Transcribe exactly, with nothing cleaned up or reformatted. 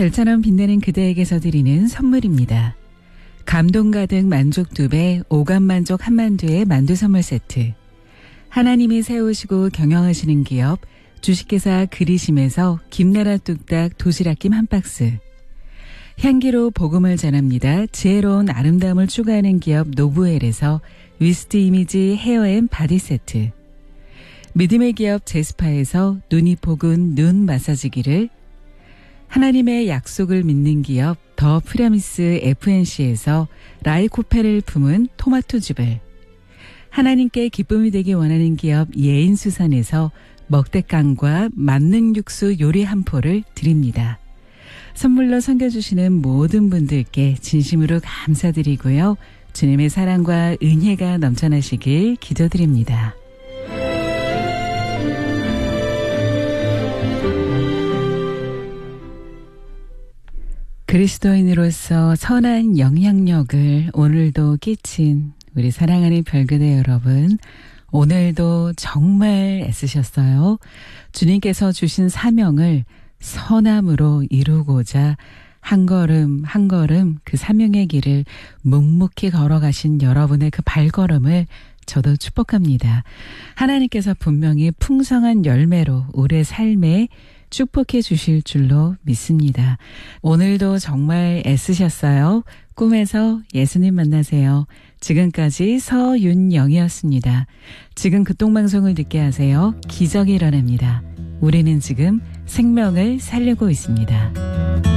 별처럼 빛나는 그대에게서 드리는 선물입니다. 감동 가득 만족 두 배, 오감 만족 한만두의 만두 선물 세트. 하나님이 세우시고 경영하시는 기업 주식회사 그리심에서 김나라 뚝딱 도시락김 한 박스. 향기로 복음을 전합니다. 지혜로운 아름다움을 추구하는 기업 노브웰에서 위스트 이미지 헤어앤 바디 세트. 믿음의 기업 제스파에서 눈이 포근 눈 마사지기를, 하나님의 약속을 믿는 기업 더 프라미스 에프엔씨에서 라이코페를 품은 토마토즙을, 하나님께 기쁨이 되기 원하는 기업 예인수산에서 먹대깡과 만능 육수 요리 한 포를 드립니다. 선물로 섬겨주시는 모든 분들께 진심으로 감사드리고요. 주님의 사랑과 은혜가 넘쳐나시길 기도드립니다. 그리스도인으로서 선한 영향력을 오늘도 끼친 우리 사랑하는 별그대 여러분, 오늘도 정말 애쓰셨어요. 주님께서 주신 사명을 선함으로 이루고자 한 걸음 한 걸음 그 사명의 길을 묵묵히 걸어가신 여러분의 그 발걸음을 저도 축복합니다. 하나님께서 분명히 풍성한 열매로 우리의 삶에 축복해 주실 줄로 믿습니다. 오늘도 정말 애쓰셨어요. 꿈에서 예수님 만나세요. 지금까지 서윤영이었습니다. 지금 극동방송을 듣게 하세요. 기적이 일어납니다. 우리는 지금 생명을 살리고 있습니다.